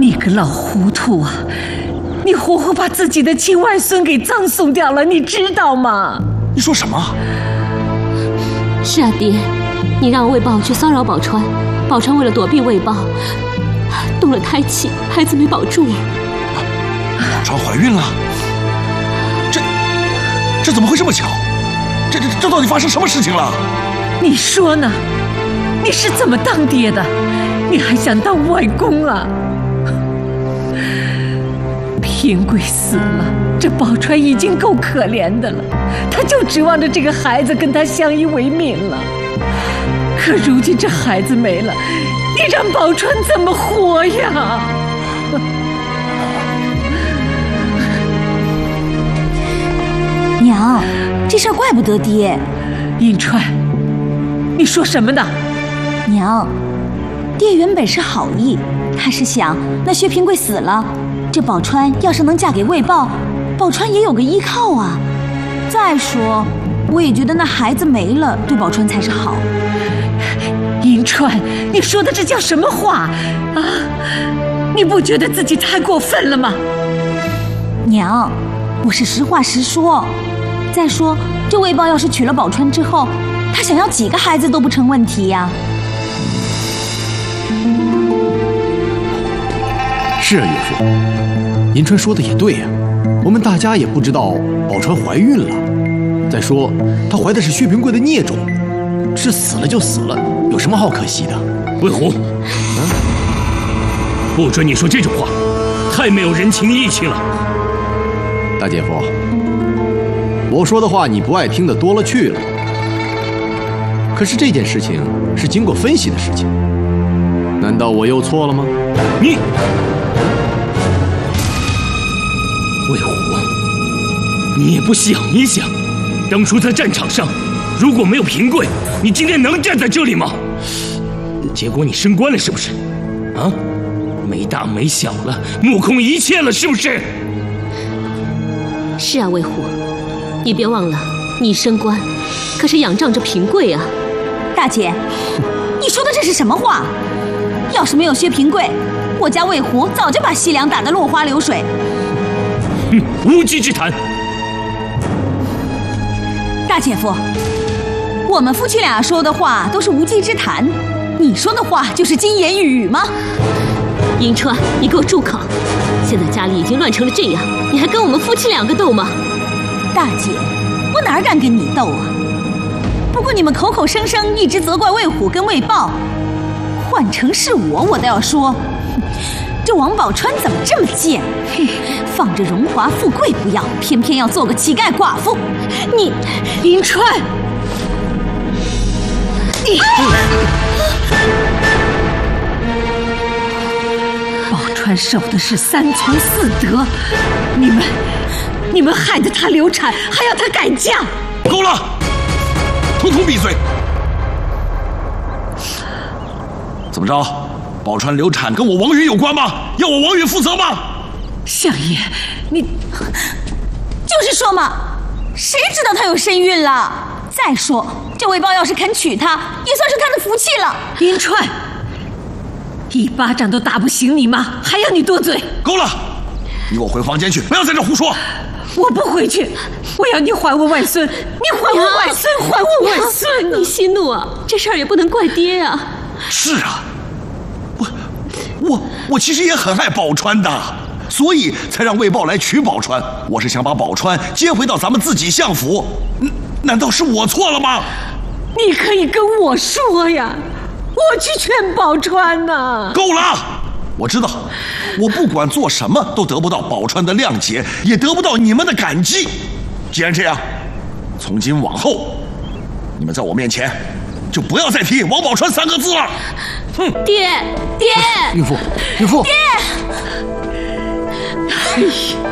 你个老糊涂啊！你活活把自己的亲外孙给葬送掉了，你知道吗？ 你说什么？ 是啊，爹，你让魏豹去骚扰宝钏，宝钏为了躲避魏豹，动了胎气，孩子没保住。 宝钏怀孕了？这怎么会这么巧？这到底发生什么事情了？ 你说呢？你是怎么当爹的？你还想当外公啊？平贵死了，这宝钏已经够可怜的了，她就指望着这个孩子跟她相依为命了。可如今这孩子没了，你让宝钏怎么活呀？ 娘，这事儿怪不得爹。 银川，你说什么呢？ 娘，爹原本是好意，他是想那薛平贵死了，这宝钏要是能嫁给魏豹，宝钏也有个依靠啊。再说，我也觉得那孩子没了，对宝钏才是好。 银川，你说的这叫什么话啊？你不觉得自己太过分了吗？ 娘，我是实话实说。再说，这魏豹要是娶了宝钏之后，他想要几个孩子都不成问题呀。 是啊，岳父，银川说的也对呀，我们大家也不知道宝钏怀孕了。再说，她怀的是薛平贵的孽种，是死了就死了，有什么好可惜的？ 魏虎，不准你说这种话，太没有人情义气了。 大姐夫，我说的话你不爱听的多了去了。可是这件事情是经过分析的事情，难道我又错了吗？ 你，魏虎，你也不想一想，当初在战场上，如果没有平贵，你今天能站在这里吗？结果你升官了是不是？啊，没大没小了，目空一切了是不是？ 是啊，魏虎，你别忘了，你升官可是仰仗着平贵啊。 大姐，你说的这是什么话？要是没有薛平贵，我家魏虎早就把西凉打得落花流水。 无稽之谈。 大姐夫，我们夫妻俩说的话都是无稽之谈，你说的话就是金言玉语吗？ 银川，你给我住口！现在家里已经乱成了这样，你还跟我们夫妻两个斗吗？ 大姐，我哪敢跟你斗啊？不过你们口口声声一直责怪魏虎跟魏豹，换成是我，我倒要说，这王宝钏怎么这么贱？放着荣华富贵不要，偏偏要做个乞丐寡妇。你， 银川，你，宝钏守的是三从四德，你们害得她流产，还要她改嫁。 够了，统统闭嘴！怎么着？宝钏流产跟我王允有关吗？要我王允负责吗？ 相爷，你就是说嘛，谁知道她有身孕了？再说，这魏豹要是肯娶她，也算是她的福气了。 银川，一巴掌都打不醒你妈，还要你多嘴？ 够了，你给我回房间去，不要在这胡说。 我不回去，我要你还我外孙，你还我外孙，还我外孙！ 你息怒啊，这事儿也不能怪爹啊。 是啊，我其实也很爱宝钏的，所以才让魏豹来娶宝钏。我是想把宝钏接回到咱们自己相府，难道是我错了吗？ 你可以跟我说呀，我去劝宝钏呢。 够了，我知道，我不管做什么都得不到宝钏的谅解，也得不到你们的感激。既然这样，从今往后，你们在我面前就不要再提王宝钏3个字了。 爹， 岳父， 爹， 哎呀！